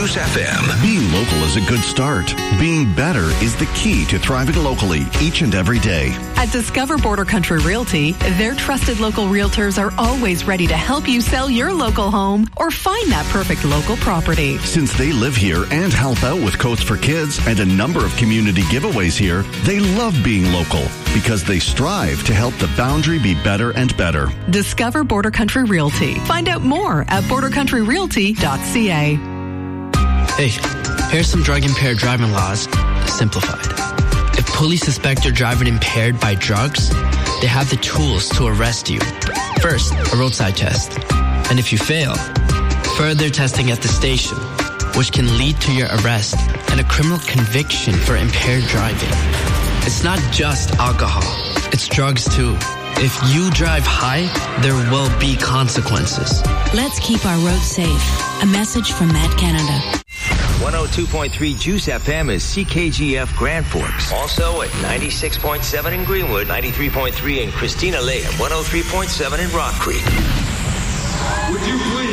Juice FM. Being local is a good start. Being better is the key to thriving locally each and every day. At Discover Border Country Realty, their trusted local realtors are always ready to help you sell your local home or find that perfect local property. Since they live here and help out with Coats for Kids and a number of community giveaways here, they love being local because they strive to help the boundary be better and better. Discover Border Country Realty. Find out more at bordercountryrealty.ca. Hey, here's some drug-impaired driving laws simplified. If police suspect you're driving impaired by drugs, they have the tools to arrest you. First, a roadside test. And if you fail, further testing at the station, which can lead to your arrest and a criminal conviction for impaired driving. It's not just alcohol, it's drugs too. If you drive high, there will be consequences. Let's keep our roads safe. A message from Matt Canada. 102.3 Juice FM is CKGF Grand Forks. Also at 96.7 in Greenwood, 93.3 in Christina Lake, and 103.7 in Rock Creek. Would you please